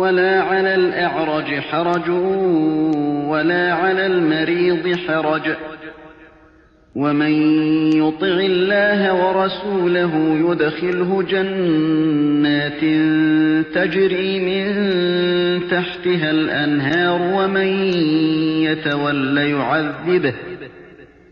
ولا على الأعرج حرج ولا على المريض حرج ومن يطع الله ورسوله يدخله جنات تجري من تحتها الأنهار ومن يتول يعذبه